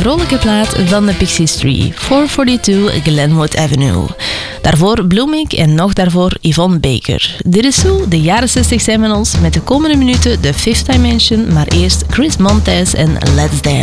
vrolijke plaat van de Pixies 3, 442 Glenwood Avenue. Daarvoor Blooming en nog daarvoor Yvonne Baker. Dit is zo, de jaren 60 zijn van ons, met de komende minuten de Fifth Dimension, maar eerst Chris Montez en Let's Dance.